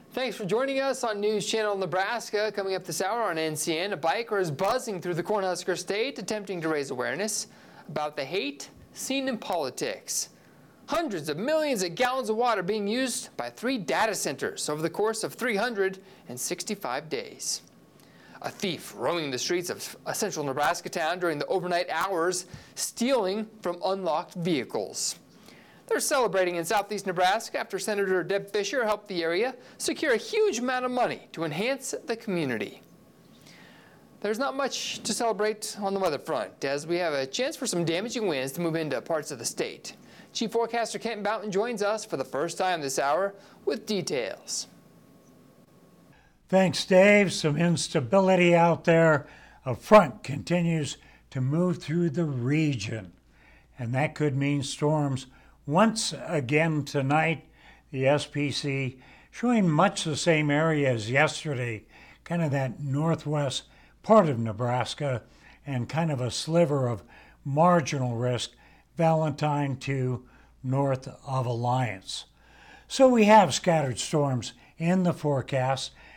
Thanks for joining us on News Channel Nebraska. Coming up this hour on NCN, a biker is buzzing through the Cornhusker State, attempting to raise awareness about the hate seen in politics. Hundreds of millions of gallons of water being used by 3 data centers over the course of 365 days. A thief roaming the streets of a central Nebraska town during the overnight hours, stealing from unlocked vehicles. They're celebrating in southeast Nebraska after Senator Deb Fischer helped the area secure a huge amount of money to enhance the community. There's not much to celebrate on the weather front, as we have a chance for some damaging winds to move into parts of the state. Chief Forecaster Kent Boughton joins us for the first time this hour with details. Thanks, Dave. Some instability out there. A front continues to move through the region, and that could mean storms once again tonight. The SPC showing much the same area as yesterday, kind of that northwest part of Nebraska, and kind of a sliver of marginal risk, Valentine to north of Alliance. So we have scattered storms in the forecast.